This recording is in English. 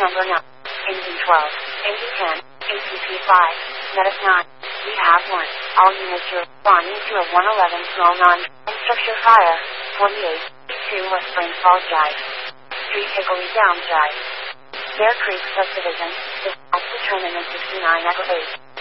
number 9, engine 12, engine 10, ATP 5, medic 9, rehab 1, all units are responding to a 111 small non-structure fire, 48, 2 West Plains Falls Drive, 3 Hickory Downs Drive, Bear Creek Subdivision, dispatch to terminus 69 Echo 8.